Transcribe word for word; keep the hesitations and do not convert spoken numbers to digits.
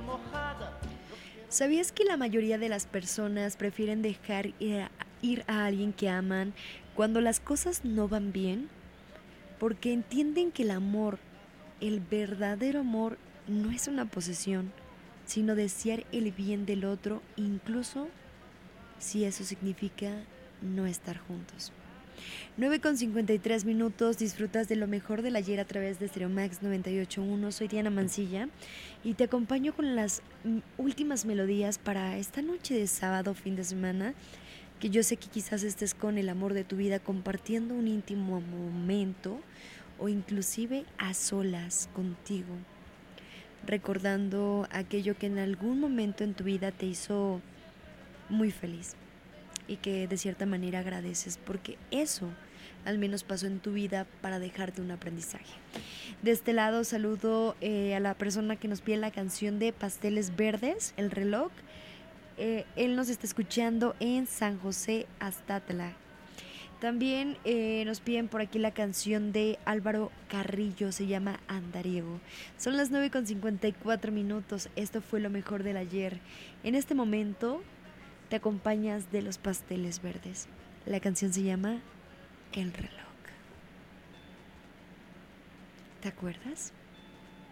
¿Sabías que la mayoría de las personas prefieren dejar ir a, ir a alguien que aman cuando las cosas no van bien? Porque entienden que el amor, el verdadero amor, no es una posesión, sino desear el bien del otro, incluso si eso significa no estar juntos. nueve con cincuenta y tres minutos, disfrutas de lo mejor del ayer a través de Stereomax noventa y ocho punto uno. Soy Diana Mancilla y te acompaño con las mm, últimas melodías para esta noche de sábado, fin de semana, que yo sé que quizás estés con el amor de tu vida compartiendo un íntimo momento o inclusive a solas contigo, recordando aquello que en algún momento en tu vida te hizo muy feliz y que de cierta manera agradeces porque eso al menos pasó en tu vida para dejarte un aprendizaje. De este lado saludo eh, a la persona que nos pide la canción de Pasteles Verdes, El Reloj. Eh, él nos está escuchando en San José Aztatla. También eh, nos piden por aquí la canción de Álvaro Carrillo, se llama Andariego. Son las nueve con cincuenta y cuatro minutos, esto fue lo mejor del ayer. En este momento te acompañas de los Pasteles Verdes. La canción se llama El Reloj. ¿Te acuerdas?